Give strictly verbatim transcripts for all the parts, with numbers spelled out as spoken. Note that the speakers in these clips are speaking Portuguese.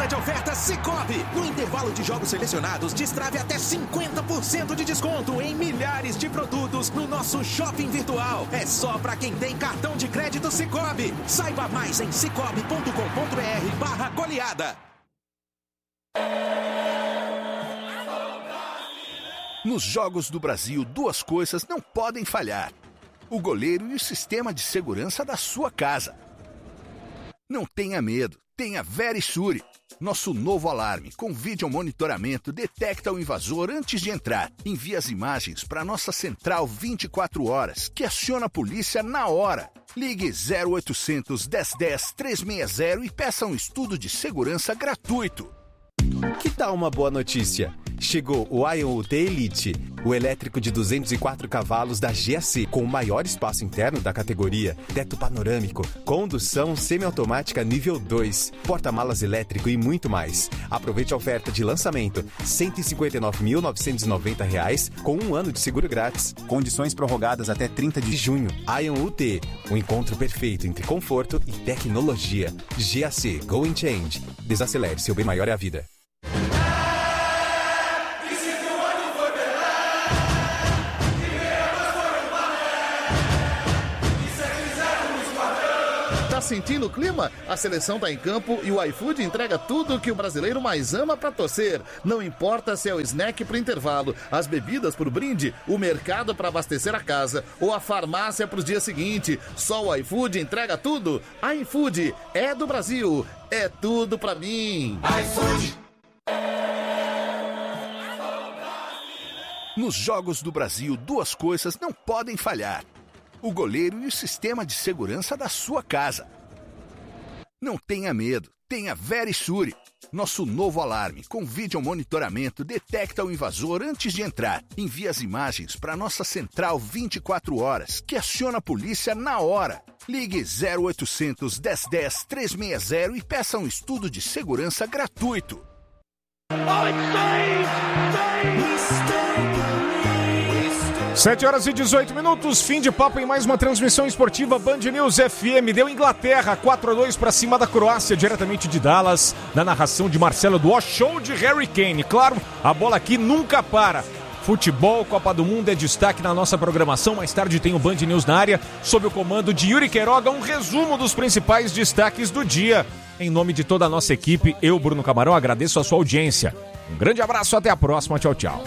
de ofertas Sicoob. No intervalo de jogos selecionados, destrave até cinquenta por cento de desconto em milhares de produtos no nosso shopping virtual. É só para quem tem cartão de crédito Sicoob. Saiba mais em cicobi ponto com ponto br barra goleada. Nos Jogos do Brasil, duas coisas não podem falhar: o goleiro e o sistema de segurança da sua casa. Não tenha medo, tenha Verisure. Nosso novo alarme com vídeo monitoramento detecta o invasor antes de entrar. Envia as imagens para nossa central vinte e quatro horas, que aciona a polícia na hora. Ligue zero oitocentos, dez dez, trezentos e sessenta e peça um estudo de segurança gratuito. Que tal uma boa notícia? Chegou o Ion U T Elite, o elétrico de duzentos e quatro cavalos da G A C, com o maior espaço interno da categoria, teto panorâmico, condução semiautomática nível dois, porta-malas elétrico e muito mais. Aproveite a oferta de lançamento, cento e cinquenta e nove mil novecentos e noventa reais, com um ano de seguro grátis. Condições prorrogadas até trinta de junho. Ion U T, o encontro perfeito entre conforto e tecnologia. G A C, Go and Change. Desacelere, seu bem maior é a vida. Sentindo o clima? A seleção tá em campo e o iFood entrega tudo o que o brasileiro mais ama pra torcer. Não importa se é o snack pro intervalo, as bebidas pro brinde, o mercado pra abastecer a casa ou a farmácia pros dias seguintes. Só o iFood entrega tudo. iFood é do Brasil, é tudo pra mim. iFood. Nos Jogos do Brasil, duas coisas não podem falhar: o goleiro e o sistema de segurança da sua casa. Não tenha medo, tenha Verisure. Nosso novo alarme com vídeo monitoramento detecta o invasor antes de entrar. Envia as imagens para nossa central vinte e quatro horas, que aciona a polícia na hora. Ligue zero oitocentos, dez dez, trezentos e sessenta e peça um estudo de segurança gratuito. sete horas e dezoito minutos, fim de papo em mais uma transmissão esportiva Band News F M. Deu Inglaterra quatro a dois para cima da Croácia, diretamente de Dallas, na narração de Marcelo Duó, show de Harry Kane. Claro, a bola aqui nunca para. Futebol, Copa do Mundo é destaque na nossa programação. Mais tarde tem o Band News na área, sob o comando de Yuri Queiroga, um resumo dos principais destaques do dia. Em nome de toda a nossa equipe, eu, Bruno Camarão, agradeço a sua audiência. Um grande abraço, até a próxima, tchau, tchau.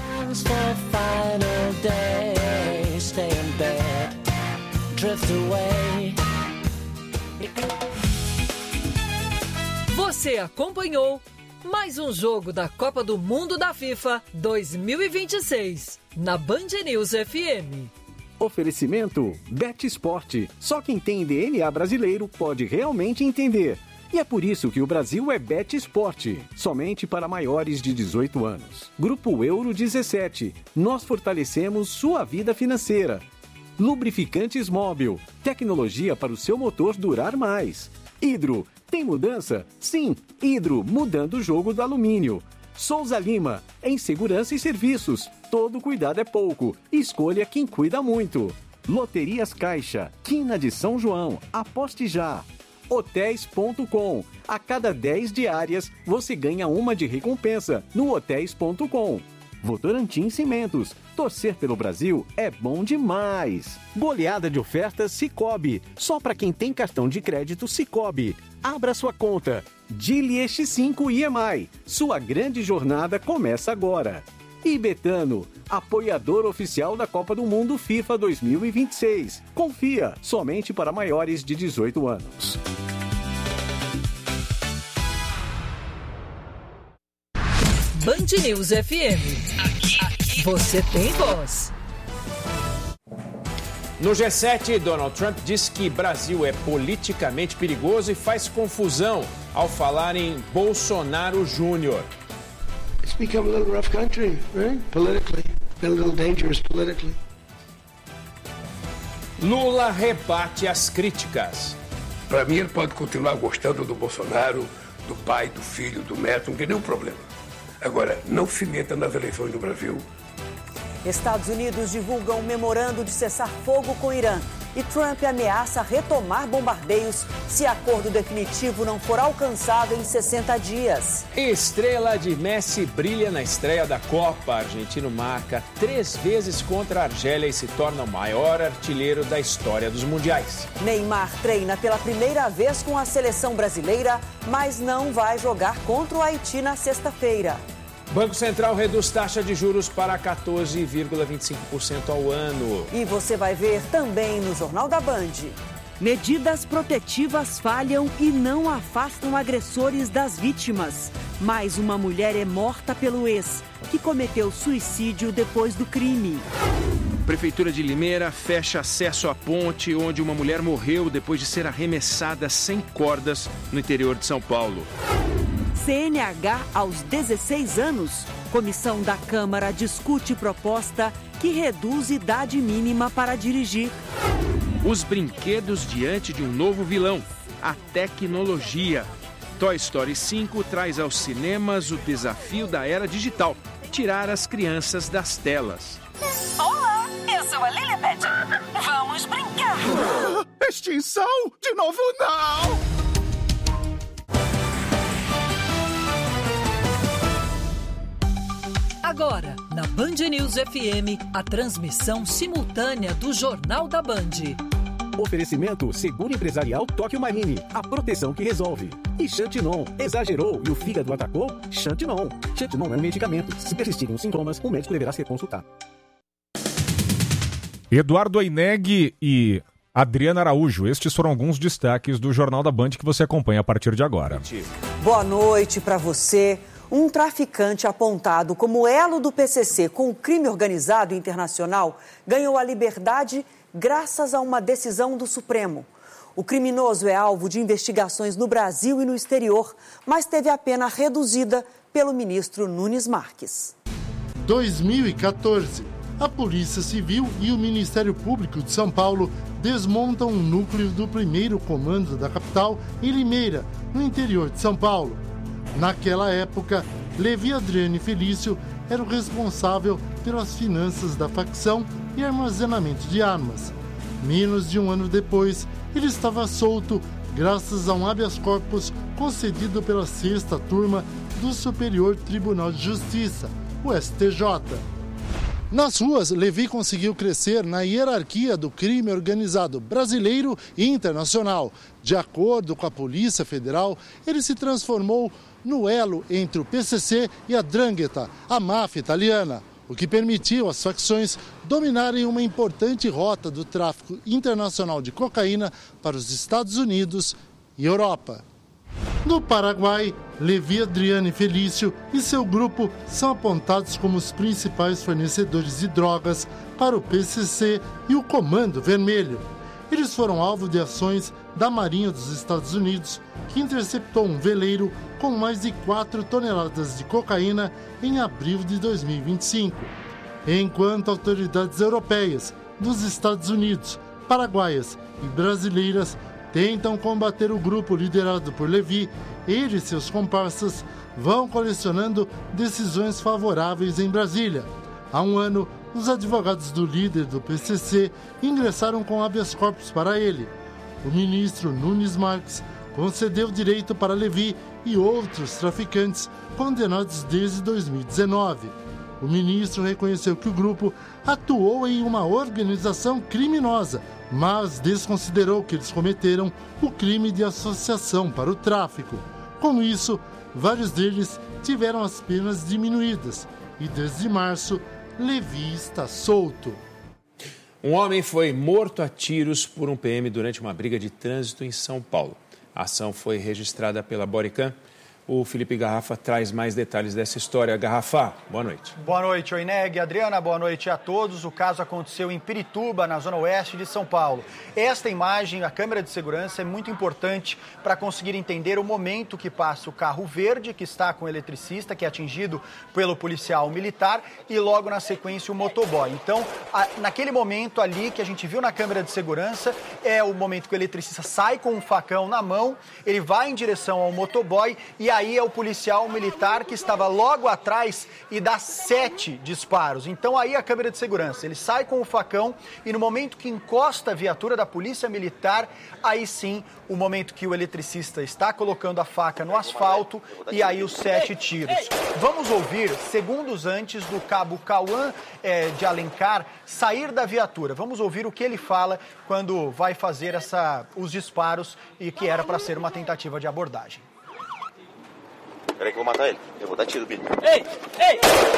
Você acompanhou mais um jogo da Copa do Mundo da FIFA dois mil e vinte e seis na Band News F M. Oferecimento Bet Esporte. Só quem tem D N A brasileiro pode realmente entender. E é por isso que o Brasil é Bet Esporte, somente para maiores de dezoito anos. Grupo Euro dezessete. Nós fortalecemos sua vida financeira. Lubrificantes Móbil. Tecnologia para o seu motor durar mais. Hidro. Tem mudança? Sim, Hidro, mudando o jogo do alumínio. Souza Lima. Em segurança e serviços. Todo cuidado é pouco. Escolha quem cuida muito. Loterias Caixa. Quina de São João. Aposte já. hotéis ponto com. A cada dez diárias, você ganha uma de recompensa no hotéis ponto com. Votorantim Cimentos. Torcer pelo Brasil é bom demais. Goleada de ofertas Sicoob. Só para quem tem cartão de crédito Sicoob. Abra sua conta. Dili X cinco I M I. Sua grande jornada começa agora. E Betano, apoiador oficial da Copa do Mundo FIFA dois mil e vinte e seis. Confia, somente para maiores de dezoito anos. Band News F M. Você tem voz. No G sete, Donald Trump diz que Brasil é politicamente perigoso e faz confusão ao falar em Bolsonaro Júnior. It's become a little rough country, right? Politically. Been a little dangerous politically. Lula rebate as críticas. Para mim, ele pode continuar gostando do Bolsonaro, do pai, do filho, do neto, não tem nenhum problema. Agora, não se meta nas eleições do Brasil. Estados Unidos divulgam um memorando de cessar fogo com o Irã. e Trump ameaça retomar bombardeios se acordo definitivo não for alcançado em sessenta dias. Estrela de Messi brilha na estreia da Copa. Argentino marca três vezes contra a Argélia e se torna o maior artilheiro da história dos mundiais. Neymar treina pela primeira vez com a seleção brasileira, mas não vai jogar contra o Haiti na sexta-feira. Banco Central reduz taxa de juros para quatorze vírgula vinte e cinco por cento ao ano. E você vai ver também no Jornal da Band. Medidas protetivas falham e não afastam agressores das vítimas. Mais uma mulher é morta pelo ex, que cometeu suicídio depois do crime. Prefeitura de Limeira fecha acesso à ponte onde uma mulher morreu depois de ser arremessada sem cordas no interior de São Paulo. C N H aos dezesseis anos. Comissão da Câmara discute proposta que reduz idade mínima para dirigir. Os brinquedos diante de um novo vilão, a tecnologia. Toy Story cinco traz aos cinemas o desafio da era digital, tirar as crianças das telas. Olá, eu sou a Lilibet. Vamos brincar. Extinção? De novo não! Agora, na Band News F M, a transmissão simultânea do Jornal da Band. Oferecimento Seguro Empresarial Tóquio Marine, a proteção que resolve. E Xantinon, exagerou e o fígado atacou? Xantinon. Xantinon é um medicamento. Se persistirem os sintomas, o médico deverá ser consultado. Eduardo Oineg e Adriana Araújo, estes foram alguns destaques do Jornal da Band que você acompanha a partir de agora. Boa noite para você. Um traficante apontado como elo do P C C com o crime organizado internacional ganhou a liberdade graças a uma decisão do Supremo. O criminoso é alvo de investigações no Brasil e no exterior, mas teve a pena reduzida pelo ministro Nunes Marques. dois mil e quatorze. A Polícia Civil e o Ministério Público de São Paulo desmontam um núcleo do primeiro comando da capital em Limeira, no interior de São Paulo. Naquela época, Levi Adriane Felício era o responsável pelas finanças da facção e armazenamento de armas. Menos de um ano depois, ele estava solto graças a um habeas corpus concedido pela sexta turma do Superior Tribunal de Justiça, o S T J. Nas ruas, Levi conseguiu crescer na hierarquia do crime organizado brasileiro e internacional. De acordo com a Polícia Federal, ele se transformou no elo entre o P C C e a 'Ndrangheta, a máfia italiana, o que permitiu às facções dominarem uma importante rota do tráfico internacional de cocaína para os Estados Unidos e Europa. No Paraguai, Levi Adriane Felício e seu grupo são apontados como os principais fornecedores de drogas para o P C C e o Comando Vermelho. Eles foram alvo de ações da Marinha dos Estados Unidos, que interceptou um veleiro com mais de quatro toneladas de cocaína em abril de dois mil e vinte e cinco. Enquanto autoridades europeias, dos Estados Unidos, paraguaias e brasileiras tentam combater o grupo liderado por Levi, ele e seus comparsas vão colecionando decisões favoráveis em Brasília. Há um ano, os advogados do líder do P C C ingressaram com habeas corpus para ele. O ministro Nunes Marques concedeu direito para Levi e outros traficantes condenados desde dois mil e dezenove. O ministro reconheceu que o grupo atuou em uma organização criminosa, mas desconsiderou que eles cometeram o crime de associação para o tráfico. Com isso, vários deles tiveram as penas diminuídas e desde março, Levi está solto. Um homem foi morto a tiros por um P M durante uma briga de trânsito em São Paulo. A ação foi registrada pela Bodycam. O Felipe Garrafa traz mais detalhes dessa história. Garrafa, boa noite. Boa noite, Oineg. Adriana, boa noite a todos. O caso aconteceu em Pirituba, na zona oeste de São Paulo. Esta imagem, a câmera de segurança, é muito importante para conseguir entender o momento que passa o carro verde, que está com o eletricista, que é atingido pelo policial militar, e logo na sequência o motoboy. Então, a, naquele momento ali que a gente viu na câmera de segurança, é o momento que o eletricista sai com um facão na mão, ele vai em direção ao motoboy e aí aí é o policial militar que estava logo atrás e dá sete disparos. Então aí a câmera de segurança, ele sai com o facão e no momento que encosta a viatura da polícia militar, aí sim o momento que o eletricista está colocando a faca no asfalto e aí os sete tiros. Vamos ouvir segundos antes do cabo Cauã é, de Alencar sair da viatura. Vamos ouvir o que ele fala quando vai fazer essa, os disparos e que era para ser uma tentativa de abordagem. Peraí que eu vou matar ele. Eu vou dar tiro, Billy. Ei! Ei!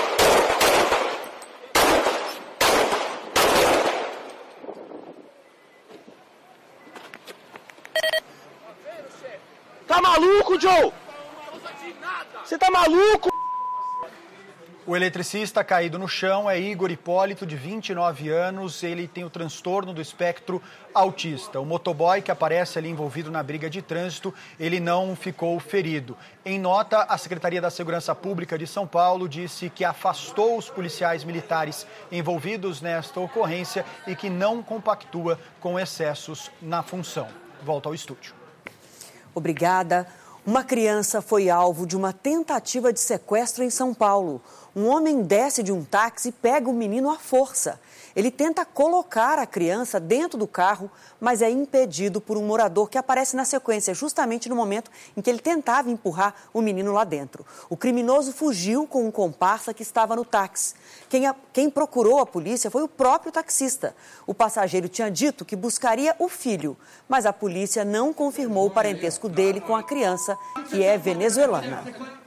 Tá maluco, Joe? Você tá maluco? O eletricista caído no chão é Igor Hipólito, de vinte e nove anos. Ele tem o transtorno do espectro autista. O motoboy que aparece ali envolvido na briga de trânsito, ele não ficou ferido. Em nota, a Secretaria da Segurança Pública de São Paulo disse que afastou os policiais militares envolvidos nesta ocorrência e que não compactua com excessos na função. Volta ao estúdio. Obrigada. Uma criança foi alvo de uma tentativa de sequestro em São Paulo. Um homem desce de um táxi e pega o menino à força. Ele tenta colocar a criança dentro do carro, mas é impedido por um morador que aparece na sequência, justamente no momento em que ele tentava empurrar o menino lá dentro. O criminoso fugiu com um comparsa que estava no táxi. Quem, a, quem procurou a polícia foi o próprio taxista. O passageiro tinha dito que buscaria o filho, mas a polícia não confirmou o parentesco dele com a criança, que é venezuelana.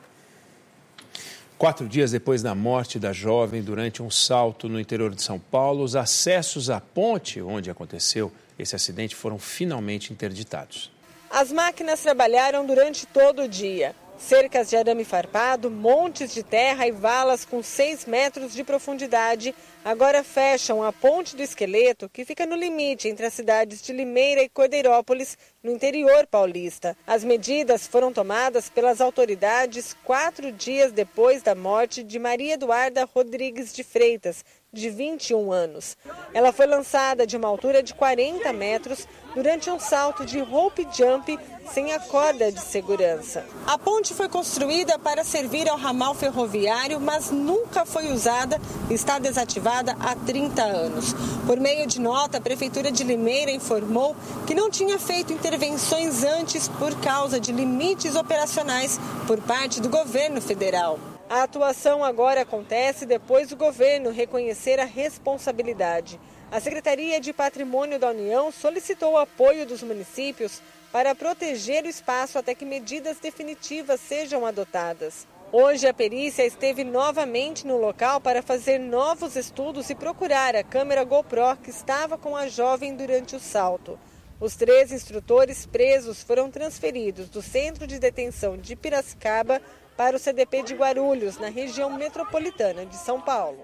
Quatro dias depois da morte da jovem durante um salto no interior de São Paulo, os acessos à ponte onde aconteceu esse acidente foram finalmente interditados. As máquinas trabalharam durante todo o dia. Cercas de arame farpado, montes de terra e valas com seis metros de profundidade agora fecham a ponte do Esqueleto, que fica no limite entre as cidades de Limeira e Cordeirópolis, no interior paulista. As medidas foram tomadas pelas autoridades quatro dias depois da morte de Maria Eduarda Rodrigues de Freitas, de vinte e um anos. Ela foi lançada de uma altura de quarenta metros durante um salto de rope jump sem a corda de segurança. A ponte foi construída para servir ao ramal ferroviário, mas nunca foi usada e está desativada há trinta anos. Por meio de nota, a Prefeitura de Limeira informou que não tinha feito intervenções antes por causa de limites operacionais por parte do governo federal. A atuação agora acontece depois do governo reconhecer a responsabilidade. A Secretaria de Patrimônio da União solicitou o apoio dos municípios para proteger o espaço até que medidas definitivas sejam adotadas. Hoje, a perícia esteve novamente no local para fazer novos estudos e procurar a câmera GoPro que estava com a jovem durante o salto. Os três instrutores presos foram transferidos do Centro de Detenção de Piracicaba para o C D P de Guarulhos, na região metropolitana de São Paulo.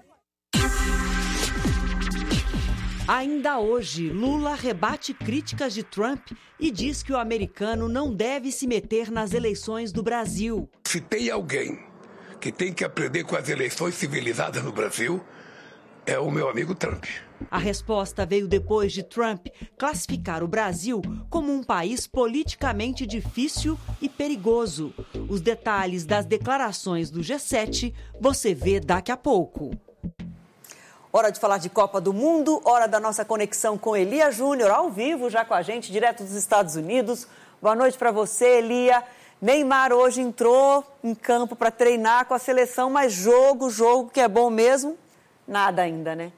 Ainda hoje, Lula rebate críticas de Trump e diz que o americano não deve se meter nas eleições do Brasil. Se tem alguém que tem que aprender com as eleições civilizadas no Brasil, é o meu amigo Trump. A resposta veio depois de Trump classificar o Brasil como um país politicamente difícil e perigoso. Os detalhes das declarações do G sete você vê daqui a pouco. Hora de falar de Copa do Mundo, hora da nossa conexão com Elia Júnior, ao vivo já com a gente, direto dos Estados Unidos. Boa noite para você, Elia. Neymar hoje entrou em campo para treinar com a seleção, mas jogo, jogo que é bom mesmo, nada ainda, né?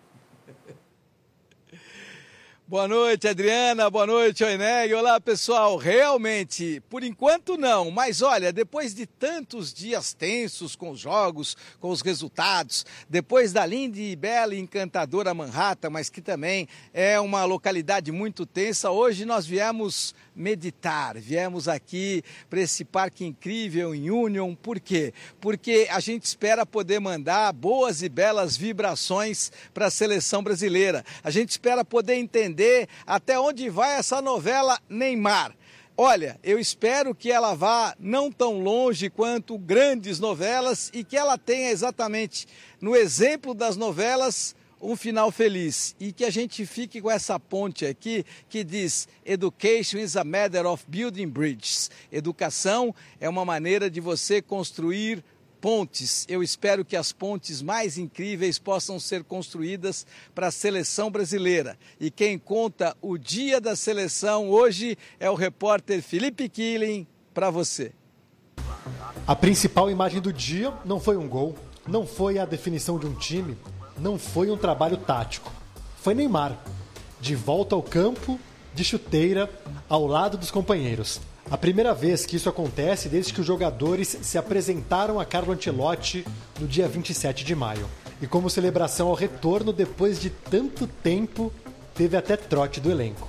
Boa noite, Adriana. Boa noite, Oineg. Olá, pessoal. Realmente, por enquanto não, mas olha, depois de tantos dias tensos com os jogos, com os resultados, depois da linda e bela e encantadora Manhattan, mas que também é uma localidade muito tensa, hoje nós viemos meditar, viemos aqui para esse parque incrível em Union. Por quê? Porque a gente espera poder mandar boas e belas vibrações para a seleção brasileira. A gente espera poder entender até onde vai essa novela Neymar. Olha, eu espero que ela vá não tão longe quanto grandes novelas e que ela tenha exatamente, no exemplo das novelas, um final feliz e que a gente fique com essa ponte aqui que diz Education is a matter of building bridges. Educação é uma maneira de você construir pontes. Eu espero que as pontes mais incríveis possam ser construídas para a seleção brasileira. E quem conta o dia da seleção hoje é o repórter Felipe Killing, para você. A principal imagem do dia não foi um gol, não foi a definição de um time, não foi um trabalho tático. Foi Neymar, de volta ao campo, de chuteira, ao lado dos companheiros. A primeira vez que isso acontece desde que os jogadores se apresentaram a Carlo Ancelotti no dia vinte e sete de maio. E como celebração ao retorno, depois de tanto tempo, teve até trote do elenco.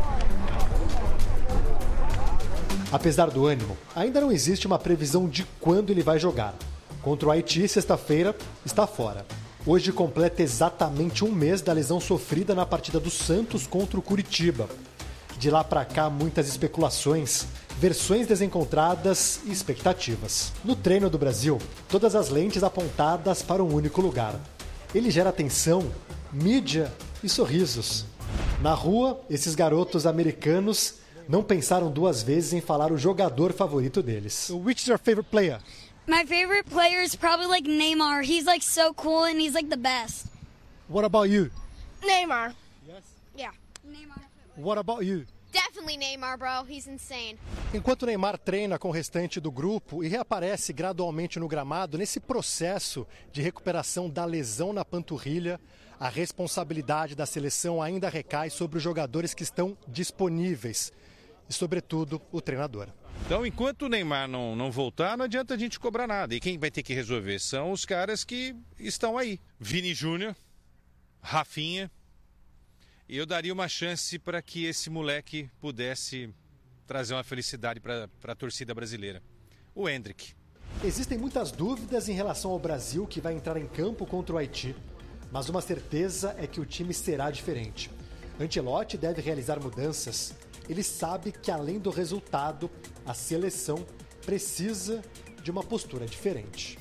Apesar do ânimo, ainda não existe uma previsão de quando ele vai jogar. Contra o Haiti, sexta-feira, está fora. Hoje completa exatamente um mês da lesão sofrida na partida do Santos contra o Curitiba. De lá para cá, muitas especulações, versões desencontradas e expectativas. No treino do Brasil, todas as lentes apontadas para um único lugar. Ele gera atenção, mídia e sorrisos. Na rua, esses garotos americanos não pensaram duas vezes em falar o jogador favorito deles. So which is your favorite player? My favorite player is probably like Neymar. He's like so cool and he's like the best. What about you? Neymar. Yes? Yeah. Neymar. What about you? Definitely Neymar, bro. He's insane. Enquanto Neymar treina com o restante do grupo e reaparece gradualmente no gramado, nesse processo de recuperação da lesão na panturrilha, a responsabilidade da seleção ainda recai sobre os jogadores que estão disponíveis e, sobretudo, o treinador. Então, enquanto o Neymar não, não voltar, não adianta a gente cobrar nada. E quem vai ter que resolver são os caras que estão aí. Vini Júnior, Rafinha. E eu daria uma chance para que esse moleque pudesse trazer uma felicidade para a torcida brasileira. O Endrick. Existem muitas dúvidas em relação ao Brasil que vai entrar em campo contra o Haiti, mas uma certeza é que o time será diferente. Ancelotti deve realizar mudanças. Ele sabe que, além do resultado, a seleção precisa de uma postura diferente.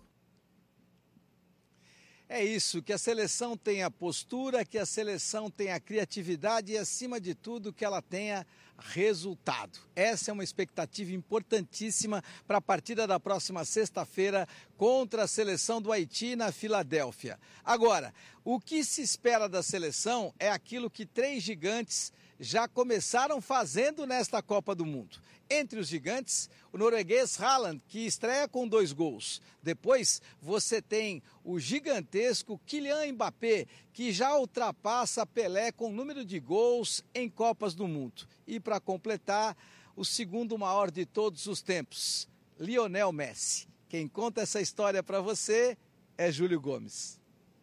É isso, que a seleção tenha postura, que a seleção tenha criatividade e, acima de tudo, que ela tenha resultado. Essa é uma expectativa importantíssima para a partida da próxima sexta-feira contra a seleção do Haiti na Filadélfia. Agora, o que se espera da seleção é aquilo que três gigantes já começaram fazendo nesta Copa do Mundo. Entre os gigantes, o norueguês Haaland, que estreia com dois gols. Depois, você tem o gigantesco Kylian Mbappé, que já ultrapassa Pelé com o número de gols em Copas do Mundo. E para completar, o segundo maior de todos os tempos, Lionel Messi. Quem conta essa história para você é Júlio Gomes.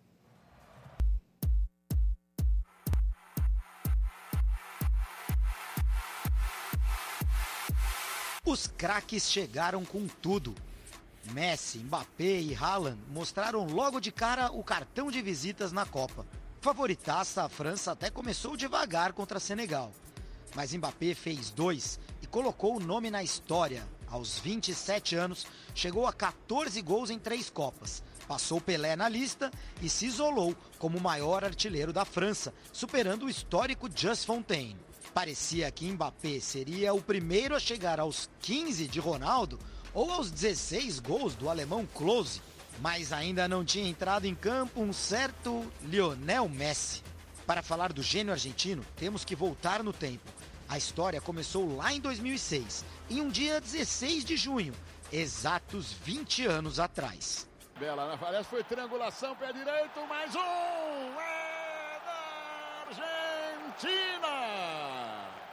Os craques chegaram com tudo. Messi, Mbappé e Haaland mostraram logo de cara o cartão de visitas na Copa. Favoritaça, a França até começou devagar contra Senegal. Mas Mbappé fez dois e colocou o nome na história. Aos vinte e sete anos, chegou a quatorze gols em três Copas. Passou Pelé na lista e se isolou como o maior artilheiro da França, superando o histórico Just Fontaine. Parecia que Mbappé seria o primeiro a chegar aos quinze de Ronaldo ou aos dezesseis gols do alemão Klose, mas ainda não tinha entrado em campo um certo Lionel Messi. Para falar do gênio argentino, temos que voltar no tempo. A história começou lá em dois mil e seis, em um dia dezesseis de junho, exatos vinte anos atrás. Bela na Fares, foi triangulação, pé direito, mais um! É da Argentina!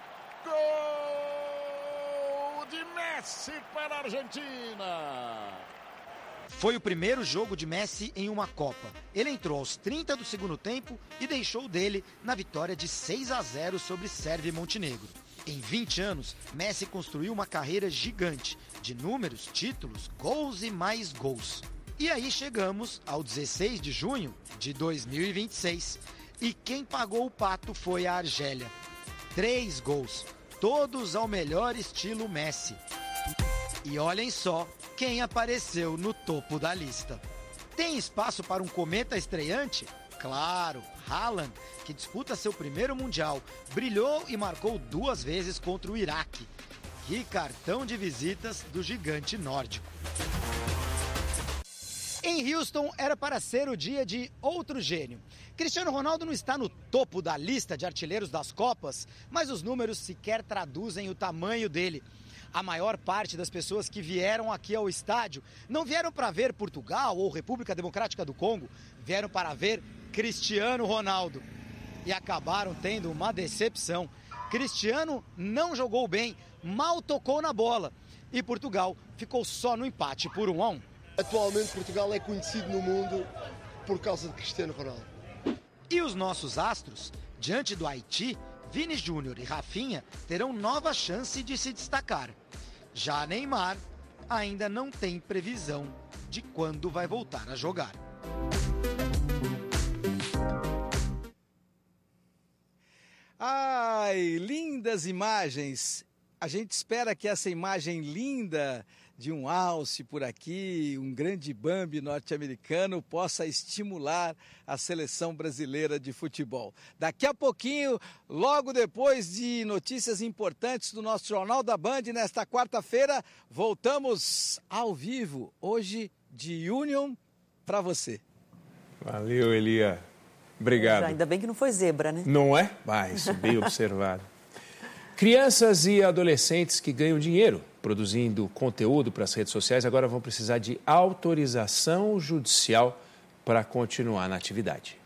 Gol de Messi para a Argentina! Foi o primeiro jogo de Messi em uma Copa. Ele entrou aos trinta do segundo tempo e deixou dele na vitória de seis a zero sobre Sérvia e Montenegro. Em vinte anos, Messi construiu uma carreira gigante de números, títulos, gols e mais gols. E aí chegamos ao dezesseis de junho de dois mil e vinte e seis. E quem pagou o pato foi a Argélia. Três gols, todos ao melhor estilo Messi. E olhem só quem apareceu no topo da lista. Tem espaço para um cometa estreante? Claro, Haaland, que disputa seu primeiro Mundial, brilhou e marcou duas vezes contra o Iraque. Que cartão de visitas do gigante nórdico. Em Houston, era para ser o dia de outro gênio. Cristiano Ronaldo não está no topo da lista de artilheiros das Copas, mas os números sequer traduzem o tamanho dele. A maior parte das pessoas que vieram aqui ao estádio não vieram para ver Portugal ou República Democrática do Congo, vieram para ver Cristiano Ronaldo. E acabaram tendo uma decepção. Cristiano não jogou bem, mal tocou na bola. E Portugal ficou só no empate por um a um. Atualmente Portugal é conhecido no mundo por causa de Cristiano Ronaldo. E os nossos astros, diante do Haiti, Vini Júnior e Rafinha terão nova chance de se destacar. Já Neymar ainda não tem previsão de quando vai voltar a jogar. Ai, lindas imagens. A gente espera que essa imagem linda de um alce por aqui, um grande Bambi norte-americano, possa estimular a seleção brasileira de futebol. Daqui a pouquinho, logo depois de notícias importantes do nosso Jornal da Band, nesta quarta-feira, voltamos ao vivo, hoje de Union para você. Valeu, Elia. Obrigado. Ainda bem que não foi zebra, né? Não é? Ah, isso, bem observado. Crianças e adolescentes que ganham dinheiro produzindo conteúdo para as redes sociais agora vão precisar de autorização judicial para continuar na atividade.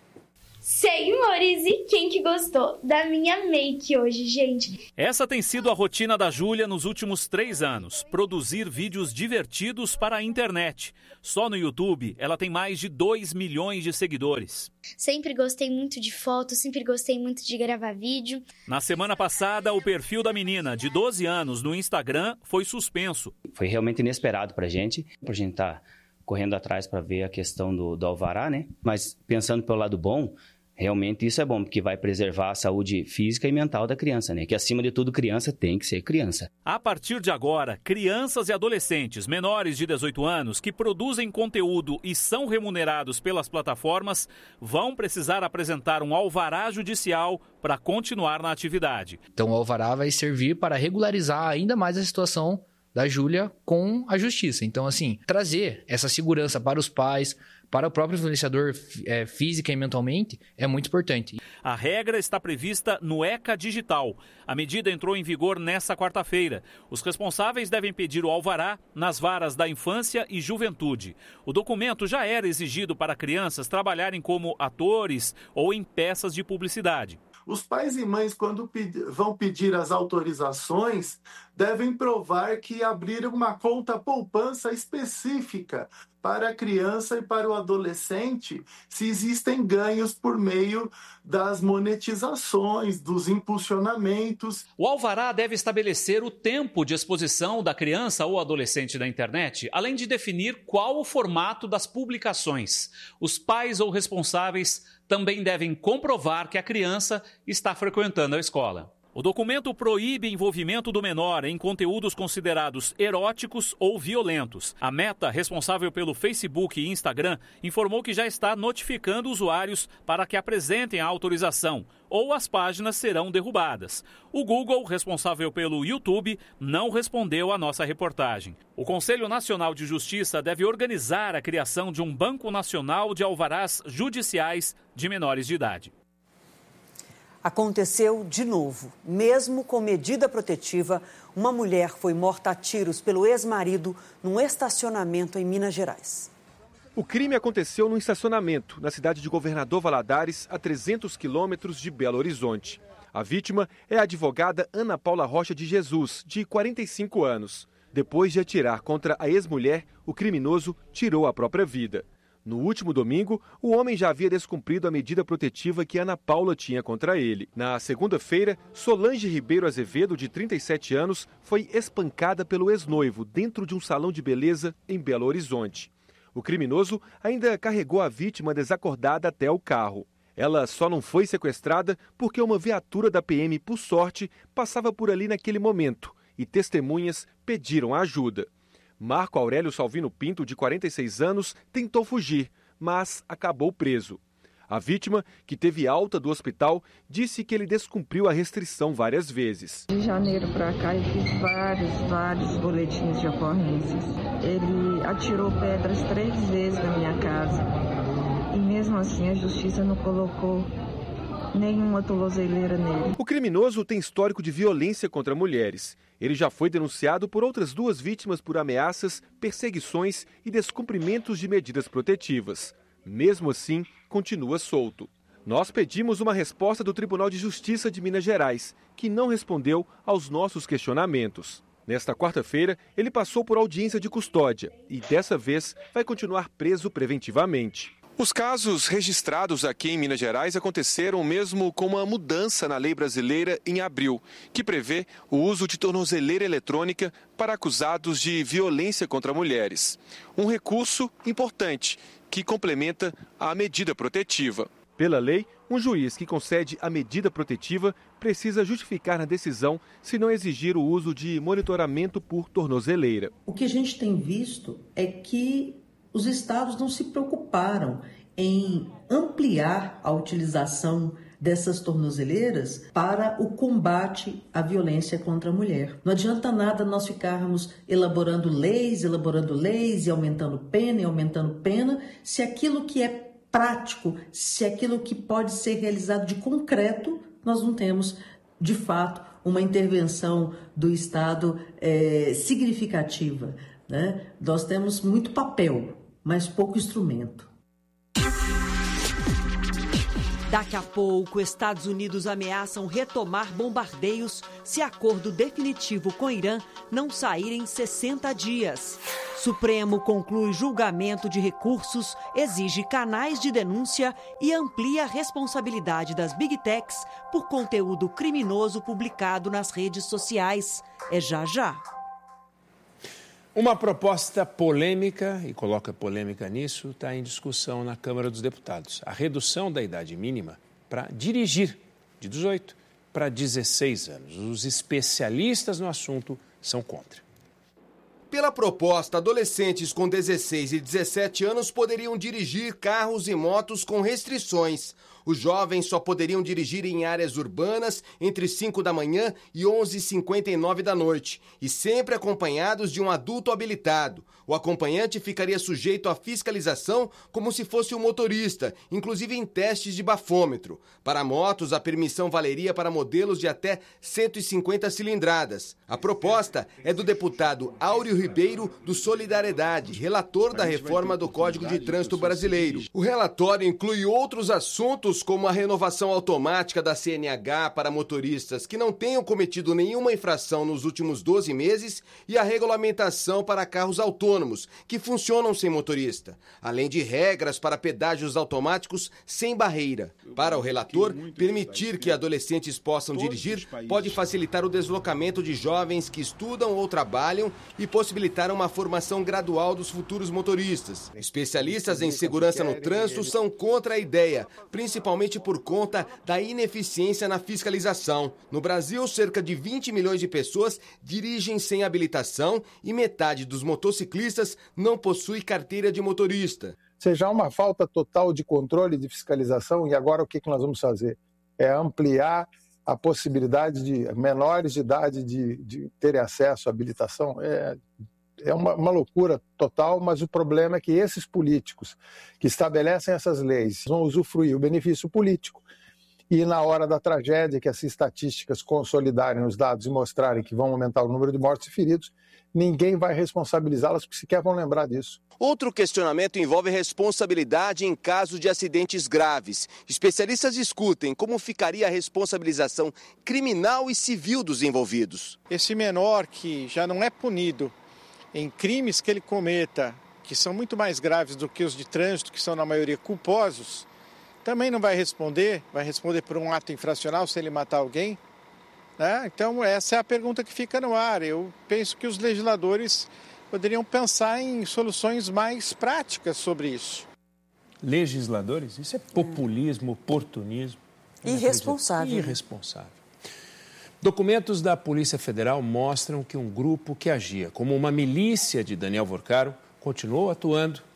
Senhores, e quem que gostou da minha make hoje, gente? Essa tem sido a rotina da Júlia nos últimos três anos, produzir vídeos divertidos para a internet. Só no YouTube, ela tem mais de dois milhões de seguidores. Sempre gostei muito de fotos, sempre gostei muito de gravar vídeo. Na semana passada, o perfil da menina, de doze anos, no Instagram, foi suspenso. Foi realmente inesperado pra gente, pra gente estar correndo atrás para ver a questão do, do alvará, né? Mas pensando pelo lado bom, realmente isso é bom, porque vai preservar a saúde física e mental da criança, né? Que acima de tudo, criança tem que ser criança. A partir de agora, crianças e adolescentes menores de dezoito anos que produzem conteúdo e são remunerados pelas plataformas vão precisar apresentar um alvará judicial para continuar na atividade. Então o alvará vai servir para regularizar ainda mais a situação da Júlia com a justiça. Então, assim, trazer essa segurança para os pais, para o próprio influenciador é, física e mentalmente, é muito importante. A regra está prevista no ECA Digital. A medida entrou em vigor nesta quarta-feira. Os responsáveis devem pedir o alvará nas varas da infância e juventude. O documento já era exigido para crianças trabalharem como atores ou em peças de publicidade. Os pais e mães, quando ped- vão pedir as autorizações, devem provar que abriram uma conta poupança específica para a criança e para o adolescente, se existem ganhos por meio das monetizações, dos impulsionamentos. O alvará deve estabelecer o tempo de exposição da criança ou adolescente na internet, além de definir qual o formato das publicações. Os pais ou responsáveis também devem comprovar que a criança está frequentando a escola. O documento proíbe envolvimento do menor em conteúdos considerados eróticos ou violentos. A Meta, responsável pelo Facebook e Instagram, informou que já está notificando usuários para que apresentem a autorização, ou as páginas serão derrubadas. O Google, responsável pelo YouTube, não respondeu à nossa reportagem. O Conselho Nacional de Justiça deve organizar a criação de um Banco Nacional de Alvarás Judiciais de menores de idade. Aconteceu de novo. Mesmo com medida protetiva, uma mulher foi morta a tiros pelo ex-marido num estacionamento em Minas Gerais. O crime aconteceu num estacionamento na cidade de Governador Valadares, a trezentos quilômetros de Belo Horizonte. A vítima é a advogada Ana Paula Rocha de Jesus, de quarenta e cinco anos. Depois de atirar contra a ex-mulher, o criminoso tirou a própria vida. No último domingo, o homem já havia descumprido a medida protetiva que Ana Paula tinha contra ele. Na segunda-feira, Solange Ribeiro Azevedo, de trinta e sete anos, foi espancada pelo ex-noivo dentro de um salão de beleza em Belo Horizonte. O criminoso ainda carregou a vítima desacordada até o carro. Ela só não foi sequestrada porque uma viatura da P M, por sorte, passava por ali naquele momento e testemunhas pediram ajuda. Marco Aurélio Salvino Pinto, de quarenta e seis anos, tentou fugir, mas acabou preso. A vítima, que teve alta do hospital, disse que ele descumpriu a restrição várias vezes. De janeiro para cá eu fiz vários, vários boletins de ocorrências. Ele atirou pedras três vezes na minha casa e mesmo assim a justiça não colocou nenhuma tornozeleira nele. O criminoso tem histórico de violência contra mulheres. Ele já foi denunciado por outras duas vítimas por ameaças, perseguições e descumprimentos de medidas protetivas. Mesmo assim, continua solto. Nós pedimos uma resposta do Tribunal de Justiça de Minas Gerais, que não respondeu aos nossos questionamentos. Nesta quarta-feira, ele passou por audiência de custódia e, dessa vez, vai continuar preso preventivamente. Os casos registrados aqui em Minas Gerais aconteceram mesmo com uma mudança na lei brasileira em abril, que prevê o uso de tornozeleira eletrônica para acusados de violência contra mulheres. Um recurso importante que complementa a medida protetiva. Pela lei, um juiz que concede a medida protetiva precisa justificar na decisão se não exigir o uso de monitoramento por tornozeleira. O que a gente tem visto é que os estados não se preocuparam em ampliar a utilização dessas tornozeleiras para o combate à violência contra a mulher. Não adianta nada nós ficarmos elaborando leis, elaborando leis e aumentando pena e aumentando pena, se aquilo que é prático, se aquilo que pode ser realizado de concreto, nós não temos, de fato, uma intervenção do Estado é, significativa, né? Nós temos muito papel, mas pouco instrumento. Daqui a pouco, Estados Unidos ameaçam retomar bombardeios se acordo definitivo com Irã não sair em sessenta dias. Supremo conclui julgamento de recursos, exige canais de denúncia e amplia a responsabilidade das Big Techs por conteúdo criminoso publicado nas redes sociais. É já já. Uma proposta polêmica, e coloca polêmica nisso, está em discussão na Câmara dos Deputados. A redução da idade mínima para dirigir de dezoito para dezesseis anos. Os especialistas no assunto são contra. Pela proposta, adolescentes com dezesseis e dezessete anos poderiam dirigir carros e motos com restrições. Os jovens só poderiam dirigir em áreas urbanas entre cinco da manhã e onze e cinquenta e nove da noite, e sempre acompanhados de um adulto habilitado. O acompanhante ficaria sujeito à fiscalização como se fosse um motorista, inclusive em testes de bafômetro. Para motos, a permissão valeria para modelos de até cento e cinquenta cilindradas. A proposta é do deputado Áureo Ribeiro, do Solidariedade, relator da reforma do Código de Trânsito Brasileiro. O relatório inclui outros assuntos como a renovação automática da C N H para motoristas que não tenham cometido nenhuma infração nos últimos doze meses e a regulamentação para carros autônomos que funcionam sem motorista, além de regras para pedágios automáticos sem barreira. Para o relator, permitir que adolescentes possam dirigir pode facilitar o deslocamento de jovens que estudam ou trabalham e possibilitar uma formação gradual dos futuros motoristas. Especialistas em segurança no trânsito são contra a ideia, principalmente principalmente por conta da ineficiência na fiscalização. No Brasil, cerca de vinte milhões de pessoas dirigem sem habilitação e metade dos motociclistas não possui carteira de motorista. Seja uma falta total de controle e de fiscalização, e agora o que nós vamos fazer? É ampliar a possibilidade de menores de idade de, de terem acesso à habilitação. É... É uma, uma loucura total, mas o problema é que esses políticos que estabelecem essas leis vão usufruir o benefício político e na hora da tragédia, que as estatísticas consolidarem os dados e mostrarem que vão aumentar o número de mortos e feridos, ninguém vai responsabilizá-las porque sequer vão lembrar disso. Outro questionamento envolve responsabilidade em caso de acidentes graves. Especialistas discutem como ficaria a responsabilização criminal e civil dos envolvidos. Esse menor que já não é punido em crimes que ele cometa, que são muito mais graves do que os de trânsito, que são na maioria culposos, também não vai responder, vai responder por um ato infracional se ele matar alguém, né? Então essa é a pergunta que fica no ar. Eu penso que os legisladores poderiam pensar em soluções mais práticas sobre isso. Legisladores? Isso é populismo, oportunismo. Irresponsável. Irresponsável. Documentos da Polícia Federal mostram que um grupo que agia como uma milícia de Daniel Vorcaro continuou atuando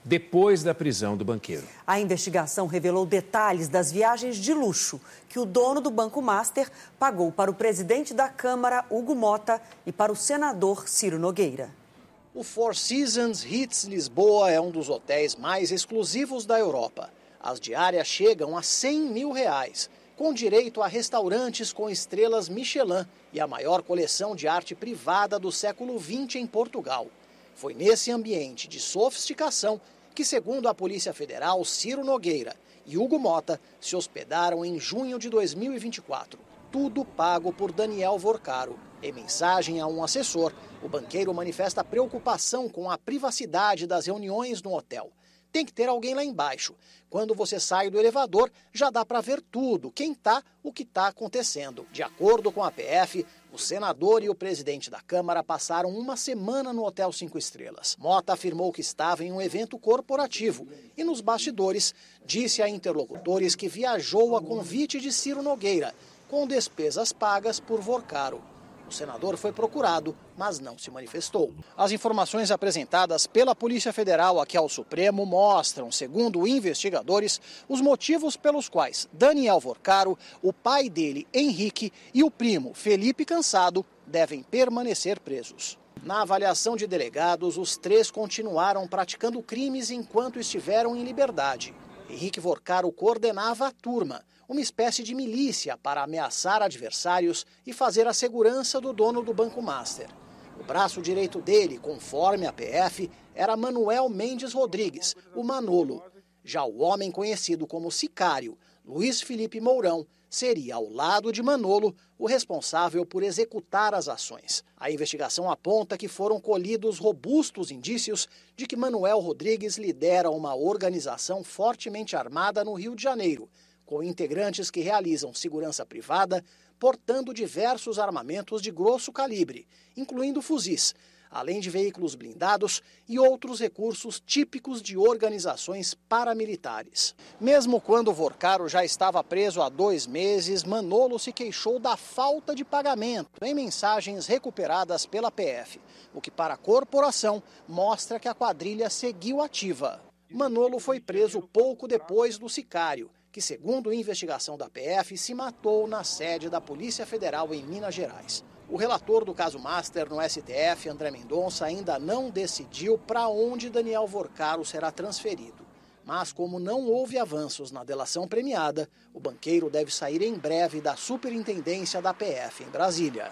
depois da prisão do banqueiro. A investigação revelou detalhes das viagens de luxo que o dono do Banco Master pagou para o presidente da Câmara, Hugo Motta, e para o senador Ciro Nogueira. O Four Seasons Hits Lisboa é um dos hotéis mais exclusivos da Europa. As diárias chegam a cem mil reais, com direito a restaurantes com estrelas Michelin e a maior coleção de arte privada do século vinte em Portugal. Foi nesse ambiente de sofisticação que, segundo a Polícia Federal, Ciro Nogueira e Hugo Motta se hospedaram em junho de dois mil e vinte e quatro. Tudo pago por Daniel Vorcaro. Em mensagem a um assessor, o banqueiro manifesta preocupação com a privacidade das reuniões no hotel. Tem que ter alguém lá embaixo. Quando você sai do elevador, já dá para ver tudo, quem está, o que está acontecendo. De acordo com a P F, o senador e o presidente da Câmara passaram uma semana no Hotel Cinco Estrelas. Motta afirmou que estava em um evento corporativo e, nos bastidores, disse a interlocutores que viajou a convite de Ciro Nogueira, com despesas pagas por Vorcaro. O senador foi procurado, mas não se manifestou. As informações apresentadas pela Polícia Federal aqui ao Supremo mostram, segundo investigadores, os motivos pelos quais Daniel Vorcaro, o pai dele, Henrique, e o primo, Felipe Cansado, devem permanecer presos. Na avaliação de delegados, os três continuaram praticando crimes enquanto estiveram em liberdade. Henrique Vorcaro coordenava a turma, uma espécie de milícia para ameaçar adversários e fazer a segurança do dono do Banco Master. O braço direito dele, conforme a P F, era Manuel Mendes Rodrigues, o Manolo. Já o homem conhecido como sicário, Luiz Felipe Mourão, seria, ao lado de Manolo, o responsável por executar as ações. A investigação aponta que foram colhidos robustos indícios de que Manuel Rodrigues lidera uma organização fortemente armada no Rio de Janeiro, com integrantes que realizam segurança privada, portando diversos armamentos de grosso calibre, incluindo fuzis, além de veículos blindados e outros recursos típicos de organizações paramilitares. Mesmo quando Vorcaro já estava preso há dois meses, Manolo se queixou da falta de pagamento em mensagens recuperadas pela P F, o que para a corporação mostra que a quadrilha seguiu ativa. Manolo foi preso pouco depois do sicário, que, segundo a investigação da P F, se matou na sede da Polícia Federal em Minas Gerais. O relator do caso Master no S T F, André Mendonça, ainda não decidiu para onde Daniel Vorcaro será transferido. Mas, como não houve avanços na delação premiada, o banqueiro deve sair em breve da superintendência da P F em Brasília.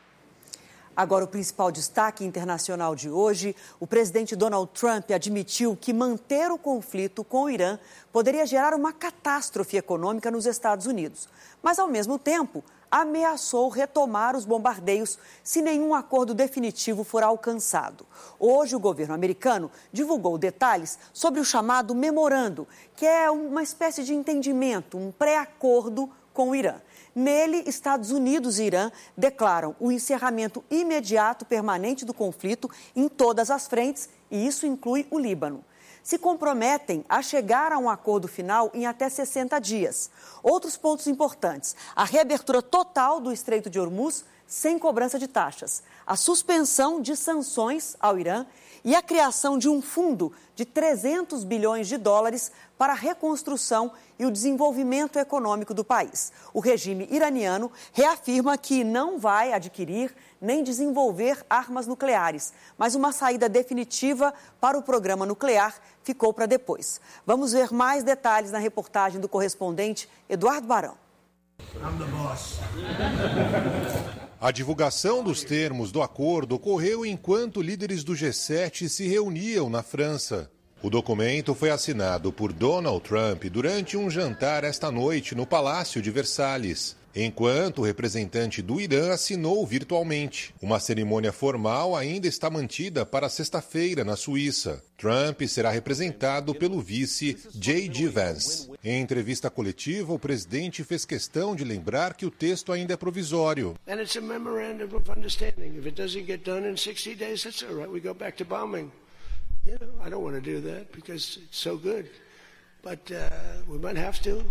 Agora, o principal destaque internacional de hoje: o presidente Donald Trump admitiu que manter o conflito com o Irã poderia gerar uma catástrofe econômica nos Estados Unidos. Mas, ao mesmo tempo, ameaçou retomar os bombardeios se nenhum acordo definitivo for alcançado. Hoje, o governo americano divulgou detalhes sobre o chamado memorando, que é uma espécie de entendimento, um pré-acordo com o Irã. Nele, Estados Unidos e Irã declaram o encerramento imediato permanente do conflito em todas as frentes, e isso inclui o Líbano. Se comprometem a chegar a um acordo final em até sessenta dias. Outros pontos importantes: a reabertura total do Estreito de Hormuz sem cobrança de taxas, a suspensão de sanções ao Irã e a criação de um fundo de trezentos bilhões de dólares para a reconstrução e o desenvolvimento econômico do país. O regime iraniano reafirma que não vai adquirir nem desenvolver armas nucleares, mas uma saída definitiva para o programa nuclear ficou para depois. Vamos ver mais detalhes na reportagem do correspondente Eduardo Barão. I'm the boss. A divulgação dos termos do acordo ocorreu enquanto líderes do G sete se reuniam na França. O documento foi assinado por Donald Trump durante um jantar esta noite no Palácio de Versalhes, enquanto o representante do Irã assinou virtualmente. Uma cerimônia formal ainda está mantida para sexta-feira na Suíça. Trump será representado pelo vice J D Vance. Em entrevista coletiva, o presidente fez questão de lembrar que o texto ainda é provisório. And it's a memorandum of understanding. If it doesn't get done in sixty days, that's all right. We go back to bombing. You know, I don't want to do that because it's so good. But uh, we might have to.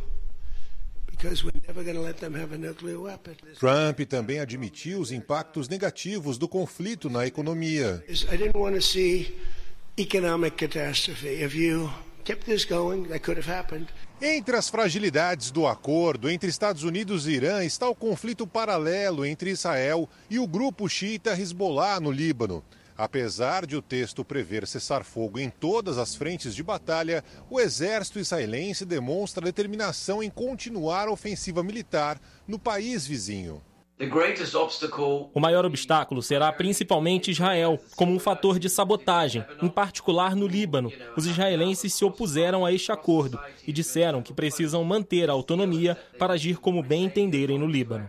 Trump também admitiu os impactos negativos do conflito na economia. I didn't want to see economic catastrophe. If you kept this going, that could have happened. Entre as fragilidades do acordo entre Estados Unidos e Irã está o conflito paralelo entre Israel e o grupo xiita Hezbollah no Líbano. Apesar de o texto prever cessar-fogo em todas as frentes de batalha, o exército israelense demonstra determinação em continuar a ofensiva militar no país vizinho. O maior obstáculo será principalmente Israel, como um fator de sabotagem, em particular no Líbano. Os israelenses se opuseram a este acordo e disseram que precisam manter a autonomia para agir como bem entenderem no Líbano.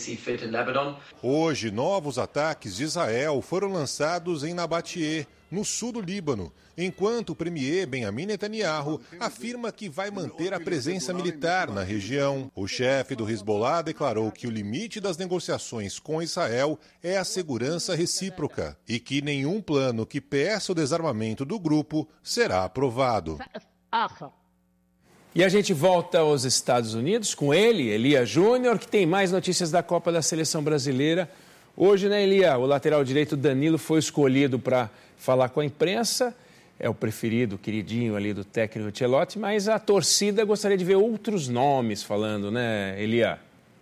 Hoje, novos ataques de Israel foram lançados em Nabatie, no sul do Líbano, enquanto o premier Benjamin Netanyahu afirma que vai manter a presença militar na região. O chefe do Hezbollah declarou que o limite das negociações com Israel é a segurança recíproca e que nenhum plano que peça o desarmamento do grupo será aprovado. E a gente volta aos Estados Unidos com ele, Elia Júnior, que tem mais notícias da Copa da Seleção Brasileira. Hoje, né, Elia, o lateral direito Danilo foi escolhido para falar com a imprensa, é o preferido, o queridinho ali do técnico Ancelotti, mas a torcida gostaria de ver outros nomes falando, né, Elia?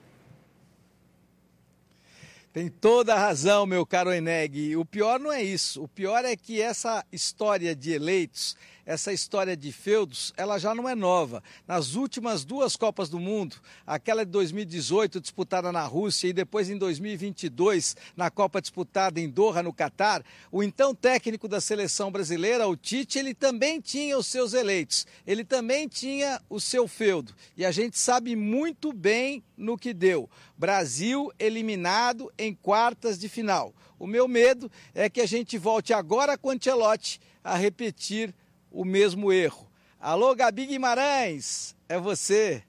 Tem toda a razão, meu caro Eneg. O pior não é isso. O pior é que essa história de eleitos, essa história de feudos, ela já não é nova. Nas últimas duas Copas do Mundo, aquela de dois mil e dezoito disputada na Rússia e depois em dois mil e vinte e dois na Copa disputada em Doha, no Catar, o então técnico da seleção brasileira, o Tite, ele também tinha os seus eleitos. Ele também tinha o seu feudo. E a gente sabe muito bem no que deu. Brasil eliminado em quartas de final. O meu medo é que a gente volte agora com o Ancelotti a repetir o mesmo erro. Alô, Gabi Guimarães, é você.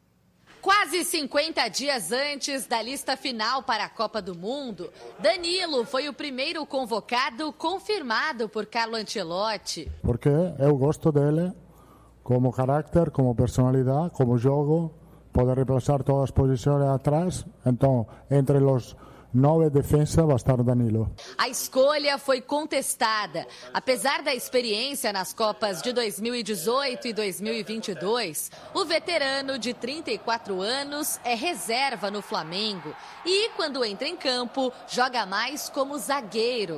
Quase cinquenta dias antes da lista final para a Copa do Mundo, Danilo foi o primeiro convocado confirmado por Carlo Ancelotti. Porque eu gosto dele como carácter, como personalidade, como jogo, pode reemplazar todas as posições atrás, então entre os nove defesa vai estar Danilo. A escolha foi contestada. Apesar da experiência nas Copas de dois mil e dezoito e dois mil e vinte e dois, o veterano de trinta e quatro anos é reserva no Flamengo e, quando entra em campo, joga mais como zagueiro.